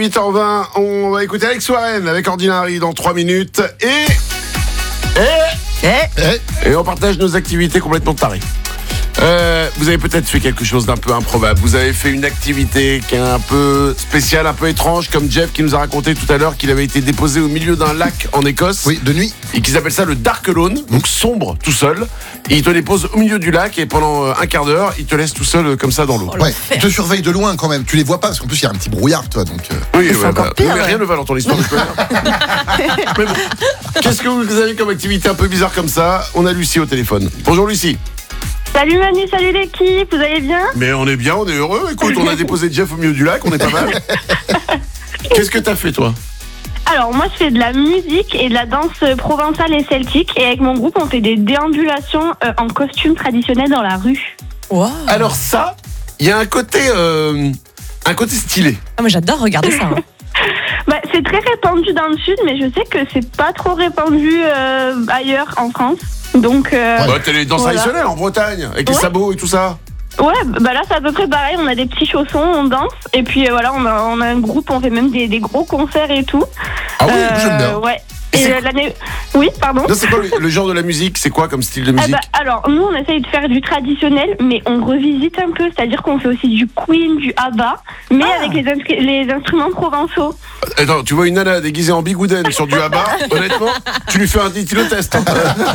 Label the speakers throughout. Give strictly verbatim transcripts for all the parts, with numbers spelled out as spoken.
Speaker 1: huit heures vingt, on va écouter Alex Warren avec Ordinary dans trois minutes. Et... Et... Et... Et on partage nos activités complètement tarées. Euh, vous avez peut-être fait quelque chose d'un peu improbable. Vous avez fait une activité qui est un peu spéciale, un peu étrange, comme Jeff qui nous a raconté tout à l'heure qu'il avait été déposé au milieu d'un lac en Écosse.
Speaker 2: Oui, de nuit.
Speaker 1: Et qu'ils appellent ça le Dark Alone, donc sombre tout seul. Et il te dépose au milieu du lac et pendant un quart d'heure, il te laisse tout seul comme ça dans l'eau.
Speaker 2: Ouais, il te surveille de loin quand même. Tu les vois pas parce qu'en plus il y a un petit brouillard, toi. Donc. Euh...
Speaker 1: Oui, ouais, bah,
Speaker 3: pire,
Speaker 1: mais
Speaker 3: ouais.
Speaker 1: rien ne va dans ton histoire. Mais bon, qu'est-ce que vous avez comme activité un peu bizarre comme ça? On a Lucie au téléphone. Bonjour Lucie.
Speaker 4: Salut Manu, salut l'équipe, vous allez bien?
Speaker 1: Mais on est bien, on est heureux. Écoute, on a déposé Jeff au milieu du lac, on est pas mal. Qu'est-ce que t'as fait toi?
Speaker 4: Alors moi je fais de la musique et de la danse provençale et celtique et avec mon groupe on fait des déambulations euh, en costume traditionnel dans la rue.
Speaker 3: Wow.
Speaker 1: Alors ça, il y a un côté, euh, un côté stylé.
Speaker 3: Ah, moi j'adore regarder ça. Hein.
Speaker 4: Bah, c'est très répandu dans le sud mais je sais que c'est pas trop répandu euh, ailleurs en France. Donc euh,
Speaker 1: Bah, t'as les danses
Speaker 4: voilà.
Speaker 1: traditionnelles en Bretagne, avec les
Speaker 4: Ouais.
Speaker 1: sabots et tout ça.
Speaker 4: Ouais, bah là c'est à peu près pareil, on a des petits chaussons, on danse et puis euh, voilà on a, on a un groupe, on fait même des, des gros concerts et tout.
Speaker 2: Ah oui, j'aime bien.
Speaker 4: Ouais.
Speaker 1: Et
Speaker 4: Et
Speaker 1: c'est-
Speaker 4: euh, l'année... Oui, pardon.
Speaker 1: Non, c'est quoi le, le genre de la musique? C'est quoi comme style de
Speaker 4: Ah
Speaker 1: musique?
Speaker 4: bah, alors, nous, on essaye de faire du traditionnel, mais on revisite un peu, c'est-à-dire qu'on fait aussi du Queen, du ABBA, mais
Speaker 3: Ah.
Speaker 4: avec les, inscri- les instruments provençaux.
Speaker 1: Attends, tu vois une nana déguisée en bigouden sur du ABBA, honnêtement, tu lui fais un test. Hein.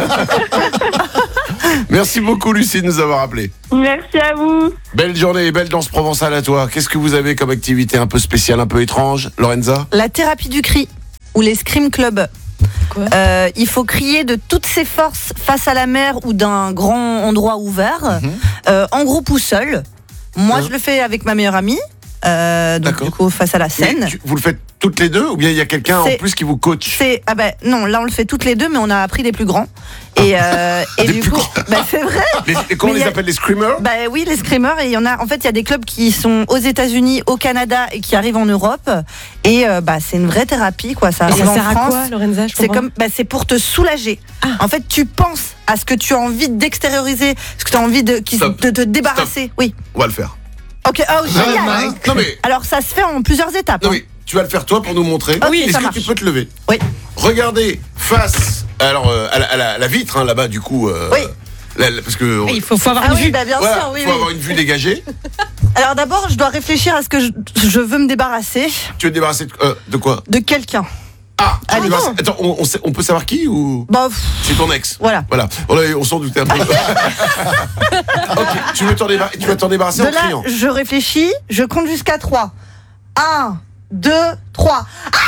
Speaker 1: Merci beaucoup Lucie de nous avoir appelé.
Speaker 4: Merci à vous.
Speaker 1: Belle journée et belle danse provençale à toi. Qu'est-ce que vous avez comme activité un peu spéciale, un peu étrange, Lorenza?
Speaker 5: La thérapie du cri ou les scream clubs.
Speaker 3: Quoi?
Speaker 5: Euh, il faut crier de toutes ses forces face à la mer ou d'un grand endroit ouvert,
Speaker 2: Mhm.
Speaker 5: euh, en groupe ou seul. Moi,
Speaker 1: Mhm.
Speaker 5: je le fais avec ma meilleure amie, euh, donc
Speaker 1: D'accord.
Speaker 5: du coup face à la
Speaker 1: Mais
Speaker 5: scène.
Speaker 1: tu- vous le faites toutes les deux ou bien il y a quelqu'un en
Speaker 5: C'est-
Speaker 1: plus qui vous coach?
Speaker 5: C'est ah ben non, là on le fait toutes les deux, mais on a appris des plus grands. Et, euh, et
Speaker 1: Des
Speaker 5: du
Speaker 1: plus
Speaker 5: coup,
Speaker 1: grands.
Speaker 5: bah, c'est vrai.
Speaker 1: Les, et comment on
Speaker 5: Mais
Speaker 1: les
Speaker 5: y a-
Speaker 1: appelle, les screamers?
Speaker 5: Bah oui, les screamers, et il y en a. En fait, il y a des clubs qui sont aux États-Unis, au Canada et qui arrivent en Europe. Et euh, bah c'est une vraie thérapie, quoi. Ça
Speaker 3: Et
Speaker 5: arrive
Speaker 3: ça
Speaker 5: en
Speaker 3: sert à
Speaker 5: France.
Speaker 3: quoi, Lorenza? Je
Speaker 5: C'est
Speaker 3: comprends.
Speaker 5: comme, bah, c'est pour te soulager.
Speaker 3: Ah.
Speaker 5: En fait, tu penses à ce que tu as envie d'extérioriser, ce que tu as envie de, qui,
Speaker 1: Stop.
Speaker 5: de te débarrasser. Oui.
Speaker 1: On va le faire.
Speaker 5: Ok. Oh génial.
Speaker 2: non.
Speaker 1: Non mais,
Speaker 5: Alors ça se fait en plusieurs étapes.
Speaker 1: non
Speaker 5: hein.
Speaker 1: mais, tu vas le faire toi pour nous montrer.
Speaker 5: Ok,
Speaker 1: Est-ce
Speaker 5: ça
Speaker 1: que
Speaker 5: marche.
Speaker 1: tu peux te lever?
Speaker 5: Oui.
Speaker 1: Regardez face, alors euh, à, la, à la- la vitre hein, là-bas du coup. euh,
Speaker 5: Oui.
Speaker 1: la- la- parce que
Speaker 3: Il faut, faut avoir
Speaker 5: Ah
Speaker 3: une
Speaker 5: oui,
Speaker 3: vue.
Speaker 5: bah bien
Speaker 1: voilà,
Speaker 5: sûr. Oui,
Speaker 1: faut
Speaker 5: oui.
Speaker 1: avoir une vue dégagée.
Speaker 5: Alors d'abord, je dois réfléchir à ce que je, je veux me débarrasser
Speaker 1: Tu veux te débarrasser de, euh, de quoi?
Speaker 5: de quelqu'un.
Speaker 1: Ah, tu veux
Speaker 5: Allez.
Speaker 1: te débarrasser- Attends, on, on sait- on peut savoir qui ou
Speaker 5: Bah, pff,
Speaker 1: c'est ton ex?
Speaker 5: voilà.
Speaker 1: Voilà, on, a- on s'en doutait un peu. Ok, tu veux t'en débar- tu vas t'en débarrasser
Speaker 5: De
Speaker 1: en
Speaker 5: là,
Speaker 1: criant.
Speaker 5: je réfléchis, je compte jusqu'à trois. Un, deux, trois.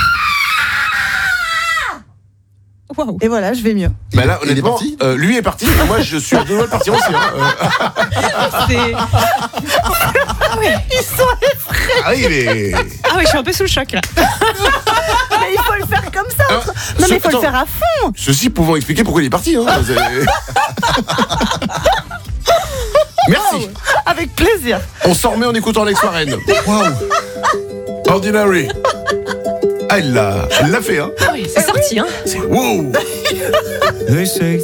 Speaker 3: Waouh.
Speaker 5: Et voilà, je vais mieux.
Speaker 1: Bah là,
Speaker 2: Il est
Speaker 1: honnêtement,
Speaker 2: parti
Speaker 1: euh, lui est parti. et Moi, je suis à deux doigts de partir aussi. Hein. Euh,
Speaker 3: C'est-
Speaker 5: Ils sont effrayés.
Speaker 1: ah, il est.
Speaker 3: Ah oui, je suis un peu sous le choc là.
Speaker 5: Mais il faut le faire comme ça.
Speaker 1: Hein,
Speaker 5: Non,
Speaker 1: ce-
Speaker 5: mais il faut
Speaker 1: attends,
Speaker 5: le faire à fond.
Speaker 1: Ceci pouvant expliquer pourquoi il est parti. Hein. C'est- Merci.
Speaker 5: Avec plaisir.
Speaker 1: On s'en remet en écoutant Alex Warren.
Speaker 2: Waouh.
Speaker 1: Ordinary. Ah, elle l'a, elle l'a fait, hein.
Speaker 3: Ah oui, c'est sorti, hein.
Speaker 1: C'est wow.
Speaker 6: They say